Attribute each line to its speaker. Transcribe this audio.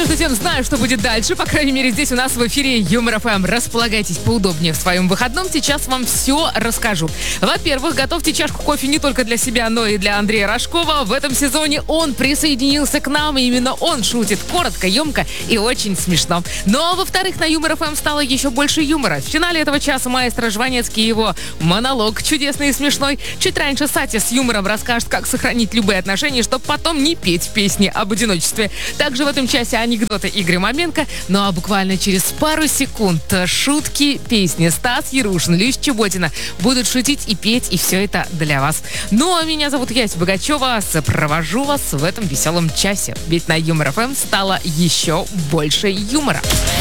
Speaker 1: между тем, знаю, что будет дальше. По крайней мере, здесь у нас в эфире Юмор ФМ. Располагайтесь поудобнее в своем выходном. Сейчас вам все расскажу. Во-первых, готовьте чашку кофе не только для себя, но и для Андрея Рожкова. В этом сезоне он присоединился к нам, и именно он шутит коротко, емко и очень смешно. Ну а во-вторых, на Юмор ФМ стало еще больше юмора. В финале этого часа маэстро Жванецкий, его монолог чудесный и смешной. Чуть раньше Сатя с юмором расскажет, как сохранить любые отношения, чтобы потом не петь песни об одиночестве. Также в этом часе анекдоты Игоря Маменко. Ну а буквально через пару секунд шутки, песни. Стас Ярушин, Люся Чеботина будут шутить и петь, и все это для вас. Ну а меня зовут Яся Богачева. Сопровожу вас в этом веселом часе. Ведь на Юмор ФМ стало еще больше юмора.